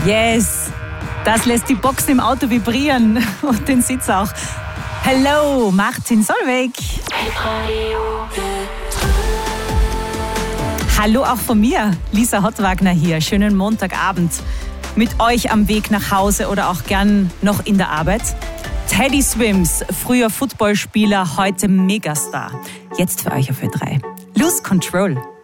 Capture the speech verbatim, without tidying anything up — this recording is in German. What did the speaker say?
Yes, das lässt die Box im Auto vibrieren und den Sitz auch. Hello, Martin Solveig. Hallo auch von mir, Lisa Hottwagner hier. Schönen Montagabend mit euch am Weg nach Hause oder auch gern noch in der Arbeit. Teddy Swims, früher Footballspieler, heute Megastar. Jetzt für euch auf Ö drei. Lose Control.